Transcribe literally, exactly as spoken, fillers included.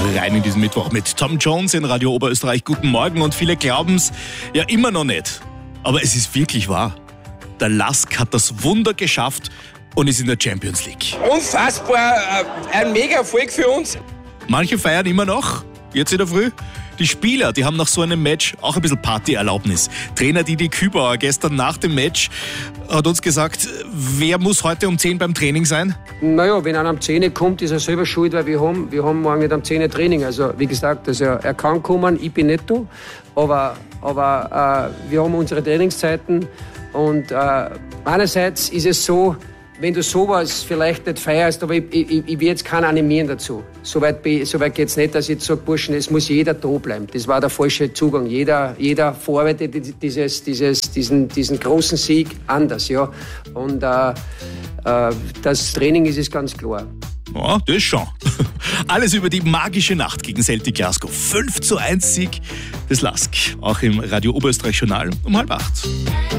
rein in diesen Mittwoch mit Tom Jones in Radio Oberösterreich. Guten Morgen, und viele glauben es ja immer noch nicht. Aber es ist wirklich wahr. Der Lask hat das Wunder geschafft und ist in der Champions League. Unfassbar, ein mega Erfolg für uns. Manche feiern immer noch, jetzt in der Früh. Die Spieler, die haben nach so einem Match auch ein bisschen Partyerlaubnis. Trainer Didi Kübauer gestern nach dem Match hat uns gesagt, wer muss heute um zehn beim Training sein? Naja, wenn einer um zehn kommt, ist er selber schuld, weil wir haben, wir haben morgen nicht um zehn Training. Also wie gesagt, also er kann kommen, ich bin nicht da. Aber, aber äh, wir haben unsere Trainingszeiten. Und äh, einerseits ist es so, wenn du sowas vielleicht nicht feierst, aber ich, ich, ich will jetzt keinen animieren dazu. Soweit, so weit geht es nicht, dass ich jetzt sage, Burschen, es muss jeder da bleiben. Das war der falsche Zugang. Jeder, jeder verarbeitet dieses, dieses, diesen, diesen großen Sieg anders. Ja. Und äh, äh, das Training ist es ganz klar. Ja, das schon. Alles über die magische Nacht gegen Celtic Glasgow. fünf zu eins Sieg des Lask. Auch im Radio Oberösterreich Journal um halb acht.